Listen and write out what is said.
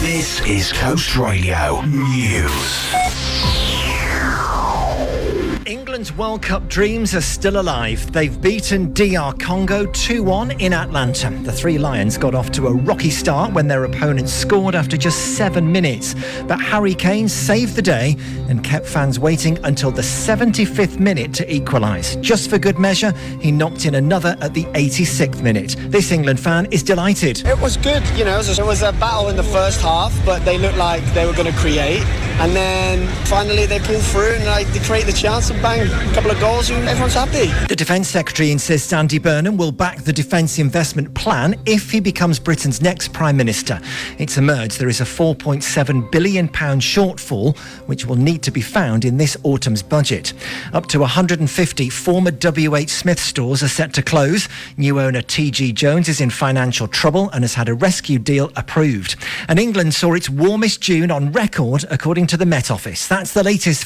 This is Coast Radio News. England's World Cup dreams are still alive. They've beaten DR Congo 2-1 in Atlanta. The Three Lions got off to a rocky start when their opponents scored after just 7 minutes. But Harry Kane saved the day and kept fans waiting until the 75th minute to equalise. Just for good measure, he knocked in another at the 86th minute. This England fan is delighted. It was good, you know, it was a battle in the first half, but they looked like they were going to create. And then finally they pulled through and they create the chance and bang, a couple of goals and everyone's happy. The Defence Secretary insists Andy Burnham will back the Defence Investment Plan if he becomes Britain's next Prime Minister. It's emerged there is a £4.7 billion shortfall which will need to be found in this autumn's budget. Up to 150 former WH Smith stores are set to close. New owner TG Jones is in financial trouble and has had a rescue deal approved. And England saw its warmest June on record according to the Met Office. That's the latest.